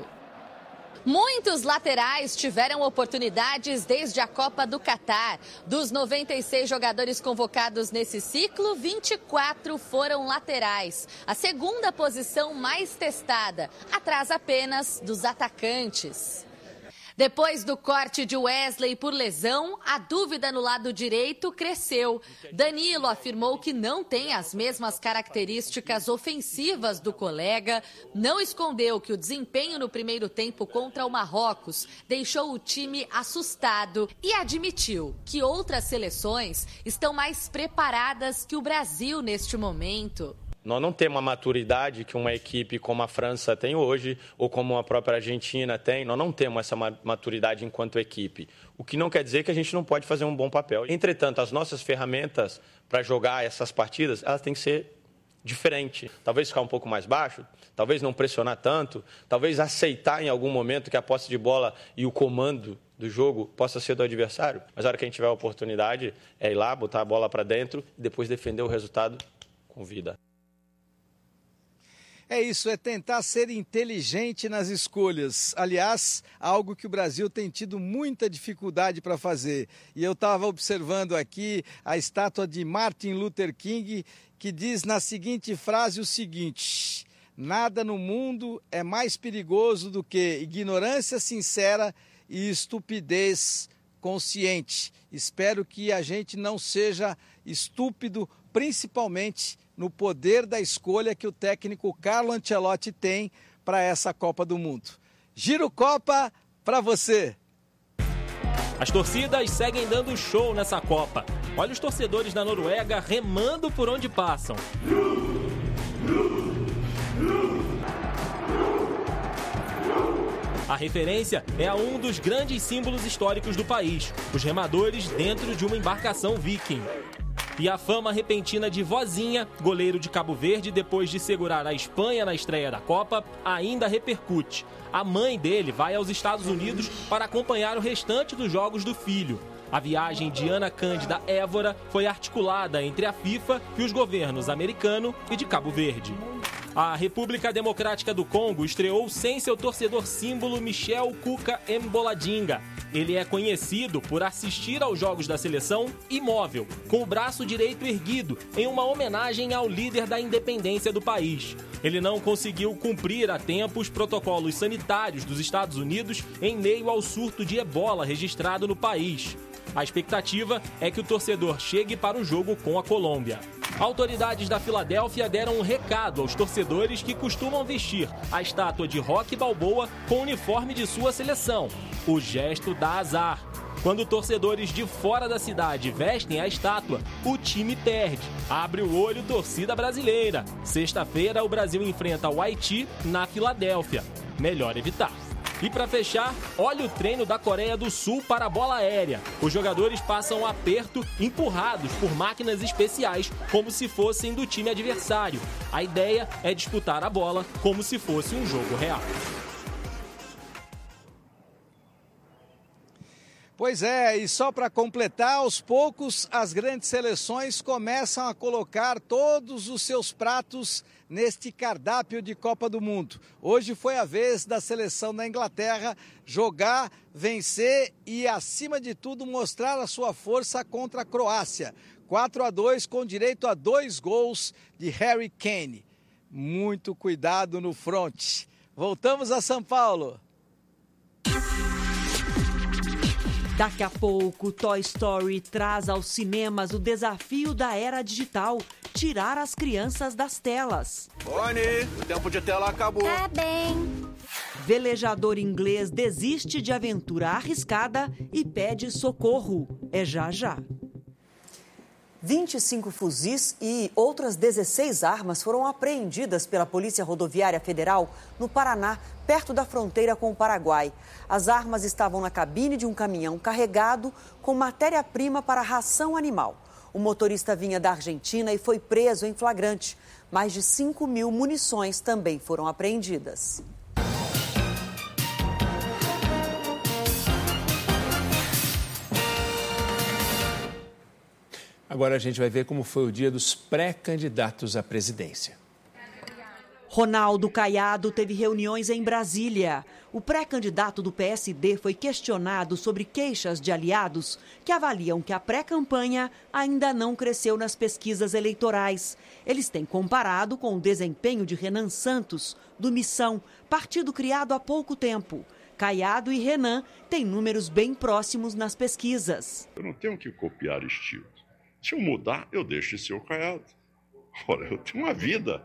Muitos laterais tiveram oportunidades desde a Copa do Catar. Dos noventa e seis jogadores convocados nesse ciclo, vinte e quatro foram laterais. A segunda posição mais testada, atrás apenas dos atacantes. Depois do corte de Wesley por lesão, a dúvida no lado direito cresceu. Danilo afirmou que não tem as mesmas características ofensivas do colega, não escondeu que o desempenho no primeiro tempo contra o Marrocos deixou o time assustado e admitiu que outras seleções estão mais preparadas que o Brasil neste momento. Nós não temos a maturidade que uma equipe como a França tem hoje, ou como a própria Argentina tem. Nós não temos essa maturidade enquanto equipe. O que não quer dizer que a gente não pode fazer um bom papel. Entretanto, as nossas ferramentas para jogar essas partidas, elas têm que ser diferentes. Talvez ficar um pouco mais baixo, talvez não pressionar tanto, talvez aceitar em algum momento que a posse de bola e o comando do jogo possa ser do adversário. Mas a hora que a gente tiver a oportunidade é ir lá, botar a bola para dentro e depois defender o resultado com vida. É isso, é tentar ser inteligente nas escolhas. Aliás, algo que o Brasil tem tido muita dificuldade para fazer. E eu estava observando aqui a estátua de Martin Luther King, que diz na seguinte frase o seguinte: nada no mundo é mais perigoso do que ignorância sincera e estupidez consciente. Espero que a gente não seja estúpido, principalmente no poder da escolha que o técnico Carlo Ancelotti tem para essa Copa do Mundo. Giro Copa para você. As torcidas seguem dando show nessa Copa. Olha os torcedores da Noruega remando por onde passam. A referência é a um dos grandes símbolos históricos do país, os remadores dentro de uma embarcação viking. E a fama repentina de Vozinha, goleiro de Cabo Verde, depois de segurar a Espanha na estreia da Copa, ainda repercute. A mãe dele vai aos Estados Unidos para acompanhar o restante dos jogos do filho. A viagem de Ana Cândida Évora foi articulada entre a FIFA e os governos americano e de Cabo Verde. A República Democrática do Congo estreou sem seu torcedor símbolo Michel Cuca Mboladinga. Ele é conhecido por assistir aos jogos da seleção imóvel, com o braço direito erguido, em uma homenagem ao líder da independência do país. Ele não conseguiu cumprir a tempo os protocolos sanitários dos Estados Unidos em meio ao surto de ebola registrado no país. A expectativa é que o torcedor chegue para o jogo com a Colômbia. Autoridades da Filadélfia deram um recado aos torcedores que costumam vestir a estátua de Rocky Balboa com o uniforme de sua seleção. O gesto dá azar. Quando torcedores de fora da cidade vestem a estátua, o time perde. Abre o olho, torcida brasileira. Sexta-feira, o Brasil enfrenta o Haiti na Filadélfia. Melhor evitar. E para fechar, olha o treino da Coreia do Sul para a bola aérea. Os jogadores passam um aperto empurrados por máquinas especiais, como se fossem do time adversário. A ideia é disputar a bola como se fosse um jogo real. Pois é, e só para completar, aos poucos as grandes seleções começam a colocar todos os seus pratos neste cardápio de Copa do Mundo. Hoje foi a vez da seleção da Inglaterra jogar, vencer e, acima de tudo, mostrar a sua força contra a Croácia. quatro a dois com direito a dois gols de Harry Kane. Muito cuidado no fronte. Voltamos a São Paulo. Daqui a pouco, Toy Story traz aos cinemas o desafio da era digital, tirar as crianças das telas. Bonnie, o tempo de tela acabou. Tá bem. Velejador inglês desiste de aventura arriscada e pede socorro. É já já. vinte e cinco fuzis e outras dezesseis armas foram apreendidas pela Polícia Rodoviária Federal no Paraná, perto da fronteira com o Paraguai. As armas estavam na cabine de um caminhão carregado com matéria-prima para ração animal. O motorista vinha da Argentina e foi preso em flagrante. Mais de cinco mil munições também foram apreendidas. Agora a gente vai ver como foi o dia dos pré-candidatos à presidência. Ronaldo Caiado teve reuniões em Brasília. O pré-candidato do P S D foi questionado sobre queixas de aliados que avaliam que a pré-campanha ainda não cresceu nas pesquisas eleitorais. Eles têm comparado com o desempenho de Renan Santos, do Missão, partido criado há pouco tempo. Caiado e Renan têm números bem próximos nas pesquisas. Eu não tenho que copiar estilo. Se eu mudar, eu deixo de ser o Caiado. Ora, eu tenho uma vida.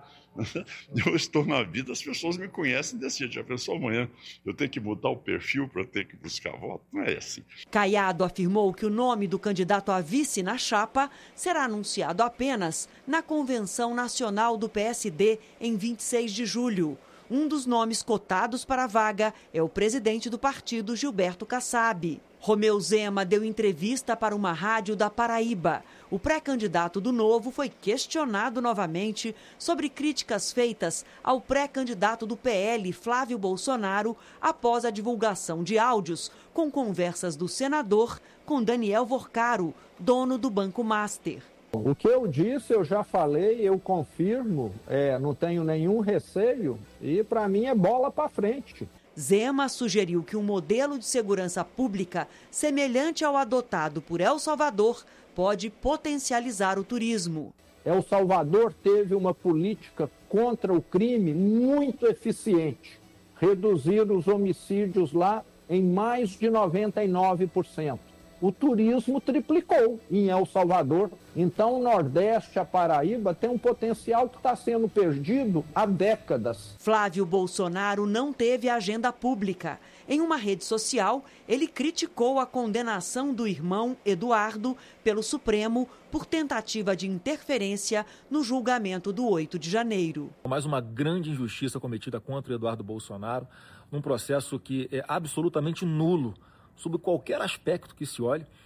Eu estou na vida, as pessoas me conhecem desse jeito. Já pensou amanhã? Eu tenho que mudar o perfil para ter que buscar voto? Não é assim. Caiado afirmou que o nome do candidato a vice na chapa será anunciado apenas na Convenção Nacional do P S D em vinte e seis de julho. Um dos nomes cotados para a vaga é o presidente do partido, Gilberto Kassab. Romeu Zema deu entrevista para uma rádio da Paraíba. O pré-candidato do Novo foi questionado novamente sobre críticas feitas ao pré-candidato do P L, Flávio Bolsonaro, após a divulgação de áudios com conversas do senador com Daniel Vorcaro, dono do Banco Master. O que eu disse, eu já falei, eu confirmo, é, não tenho nenhum receio e para mim é bola para frente. Zema sugeriu que um modelo de segurança pública semelhante ao adotado por El Salvador pode potencializar o turismo. El Salvador teve uma política contra o crime muito eficiente. Reduziram os homicídios lá em mais de noventa e nove por cento. O turismo triplicou em El Salvador. Então, o Nordeste, a Paraíba, tem um potencial que está sendo perdido há décadas. Flávio Bolsonaro não teve agenda pública. Em uma rede social, ele criticou a condenação do irmão Eduardo pelo Supremo por tentativa de interferência no julgamento do oito de janeiro. Mais uma grande injustiça cometida contra o Eduardo Bolsonaro, num processo que é absolutamente nulo, sob qualquer aspecto que se olhe,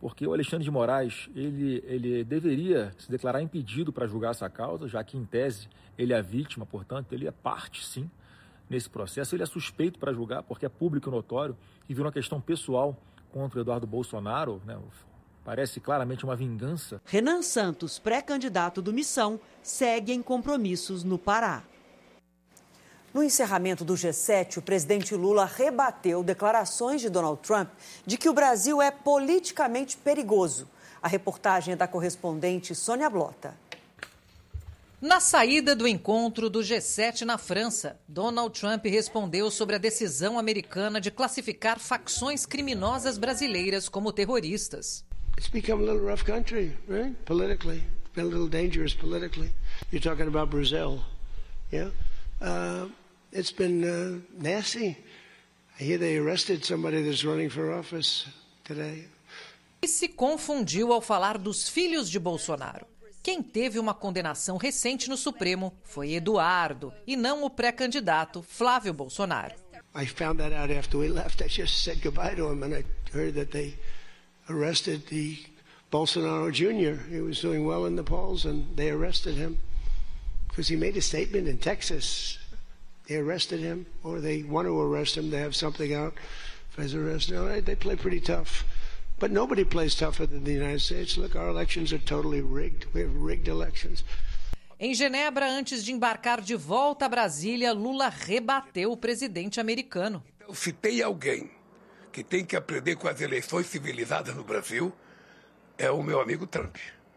porque o Alexandre de Moraes, ele, ele deveria se declarar impedido para julgar essa causa, já que, em tese, ele é a vítima, portanto, ele é parte, sim, nesse processo. Ele é suspeito para julgar, porque é público e notório, e virou uma questão pessoal contra o Eduardo Bolsonaro, né? Parece claramente uma vingança. Renan Santos, pré-candidato do Missão, segue em compromissos no Pará. No encerramento do G sete, o presidente Lula rebateu declarações de Donald Trump de que o Brasil é politicamente perigoso. A reportagem é da correspondente Sônia Blota. Na saída do encontro do G sete na França, Donald Trump respondeu sobre a decisão americana de classificar facções criminosas brasileiras como terroristas. It's become a little rough country, right? Politically, it's been a little dangerous politically. You're talking about Brazil, yeah? Uh, it's been uh, nasty. I hear they arrested somebody that's running for office today. E se confundiu ao falar dos filhos de Bolsonaro. Quem teve uma condenação recente no Supremo foi Eduardo, e não o pré-candidato Flávio Bolsonaro. I found that out after we left. I just said goodbye to him and I heard that they arrested the Bolsonaro Junior He was doing well in the polls and they arrested him because he made a statement in Texas. They arrested him, or they want to arrest him. They have something out for his arrest. No, they play pretty tough. But nobody plays tougher than the United States. Look, our elections are totally rigged. We have rigged elections. Em Genebra, antes de embarcar de volta a Brasília, Lula rebateu o presidente americano. Então, se tem alguém que tem que aprender com as eleições civilizadas no Brasil, é o meu amigo Trump.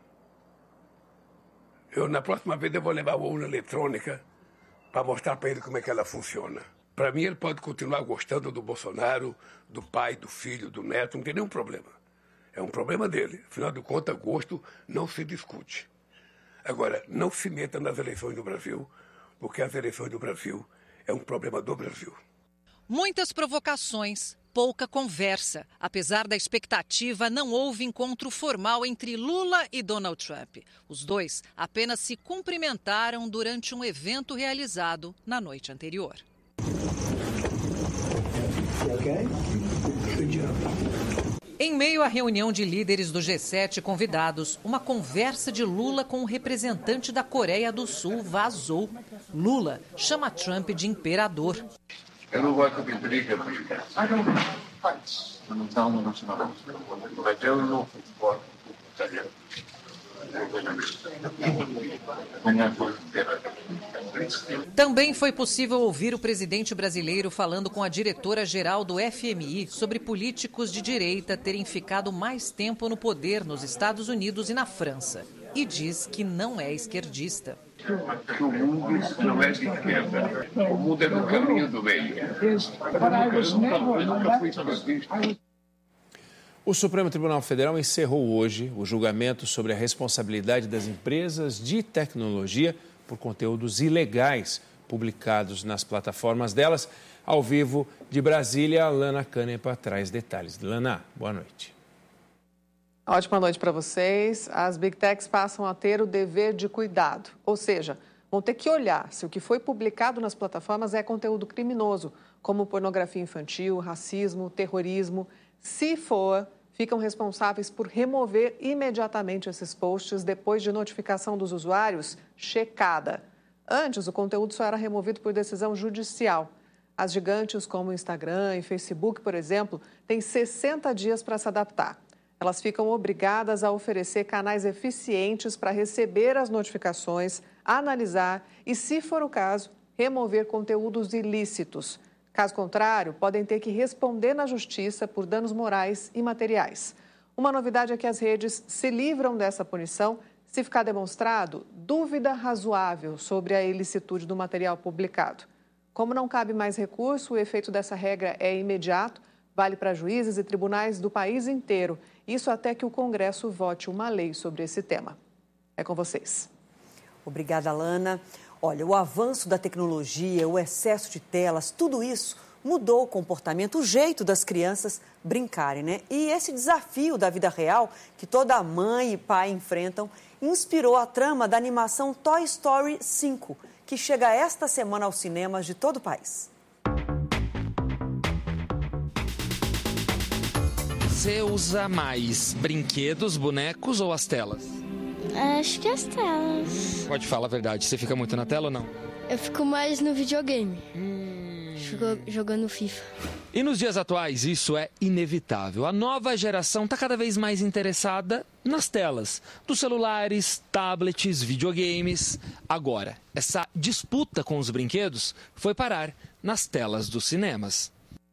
Eu, na próxima vez, eu vou levar uma urna eletrônica para mostrar para ele como é que ela funciona. Para mim, ele pode continuar gostando do Bolsonaro, do pai, do filho, do neto, não tem nenhum problema. É um problema dele. Afinal de contas, gosto não se discute. Agora, não se meta nas eleições do Brasil, porque as eleições do Brasil é um problema do Brasil. Muitas provocações, pouca conversa. Apesar da expectativa, não houve encontro formal entre Lula e Donald Trump. Os dois apenas se cumprimentaram durante um evento realizado na noite anterior. Em meio à reunião de líderes do G sete convidados, uma conversa de Lula com um representante da Coreia do Sul vazou. Lula chama Trump de imperador. Eu não gosto de briga, porque I don't fight. Não, não, não, não. Mas eu não suporto italiano. Também foi possível ouvir o presidente brasileiro falando com a diretora-geral do F M I sobre políticos de direita terem ficado mais tempo no poder nos Estados Unidos e na França. E diz que não é esquerdista. O mundo não é de esquerda. O mundo é no caminho do meio. Eu nunca fui esquerdista. O Supremo Tribunal Federal encerrou hoje o julgamento sobre a responsabilidade das empresas de tecnologia por conteúdos ilegais publicados nas plataformas delas. Ao vivo de Brasília, Lana Canepa traz detalhes. Lana, boa noite. Ótima noite para vocês. As Big Techs passam a ter o dever de cuidado, ou seja, vão ter que olhar se o que foi publicado nas plataformas é conteúdo criminoso, como pornografia infantil, racismo, terrorismo. Se for, ficam responsáveis por remover imediatamente esses posts depois de notificação dos usuários checada. Antes, o conteúdo só era removido por decisão judicial. As gigantes como Instagram e Facebook, por exemplo, têm sessenta dias para se adaptar. Elas ficam obrigadas a oferecer canais eficientes para receber as notificações, analisar e, se for o caso, remover conteúdos ilícitos. Caso contrário, podem ter que responder na justiça por danos morais e materiais. Uma novidade é que as redes se livram dessa punição se ficar demonstrado dúvida razoável sobre a ilicitude do material publicado. Como não cabe mais recurso, o efeito dessa regra é imediato, vale para juízes e tribunais do país inteiro. Isso até que o Congresso vote uma lei sobre esse tema. É com vocês. Obrigada, Lana. Olha, o avanço da tecnologia, o excesso de telas, tudo isso mudou o comportamento, o jeito das crianças brincarem, né? E esse desafio da vida real que toda mãe e pai enfrentam inspirou a trama da animação Toy Story cinco, que chega esta semana aos cinemas de todo o país. você usa mais? Brinquedos, bonecos ou as telas? Acho que as telas. Pode falar a verdade, você fica muito na tela ou não? Eu fico mais no videogame. Hum... Fico jogando FIFA. E nos dias atuais, isso é inevitável. A nova geração está cada vez mais interessada nas telas, dos celulares, tablets, videogames. Agora, essa disputa com os brinquedos foi parar nas telas dos cinemas.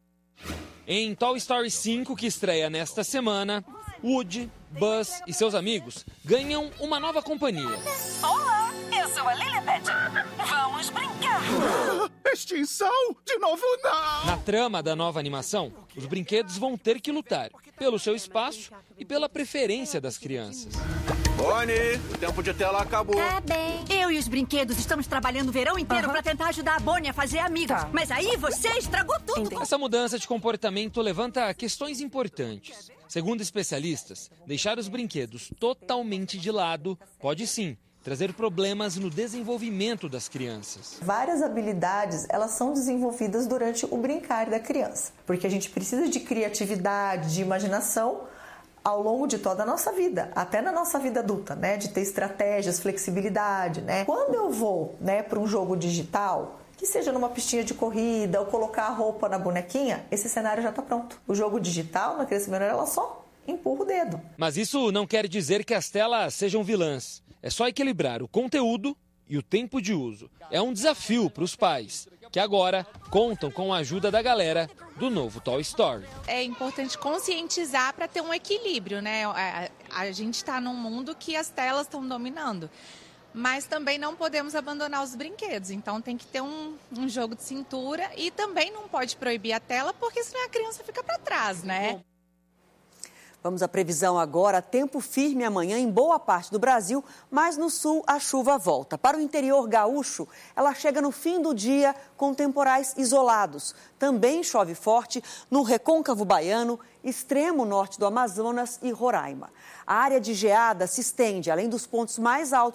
Em Toy Story cinco, que estreia nesta semana, Woody, Buzz e seus amigos ganham uma nova companhia. Olá, eu sou a Lilibet. Vamos brincar. Extinção? De novo não! Na trama da nova animação, os brinquedos vão ter que lutar pelo seu espaço e pela preferência das crianças. Bonnie, o tempo de tela acabou. Tá bem. Eu e os brinquedos estamos trabalhando o verão inteiro Aham. para tentar ajudar a Bonnie a fazer amigos. Tá. Mas aí você estragou tudo. Essa mudança de comportamento levanta questões importantes. Segundo especialistas, deixar os brinquedos totalmente de lado pode sim trazer problemas no desenvolvimento das crianças. Várias habilidades, elas são desenvolvidas durante o brincar da criança, porque a gente precisa de criatividade, de imaginação ao longo de toda a nossa vida, até na nossa vida adulta, né, de ter estratégias, flexibilidade, né? Quando eu vou, né, para um jogo digital, que seja numa pistinha de corrida ou colocar a roupa na bonequinha, esse cenário já está pronto. O jogo digital, na criança menor, ela só empurra o dedo. Mas isso não quer dizer que as telas sejam vilãs. É só equilibrar o conteúdo e o tempo de uso. É um desafio para os pais, que agora contam com a ajuda da galera do novo Toy Story. É importante conscientizar para ter um equilíbrio, né? A, a gente está num mundo que as telas estão dominando, mas também não podemos abandonar os brinquedos. Então tem que ter um, um jogo de cintura e também não pode proibir a tela, porque senão a criança fica para trás, né? Vamos à previsão agora. Tempo firme amanhã em boa parte do Brasil, mas no sul a chuva volta. Para o interior gaúcho, ela chega no fim do dia com temporais isolados. Também chove forte no recôncavo baiano, extremo norte do Amazonas e Roraima. A área de geada se estende, além dos pontos mais altos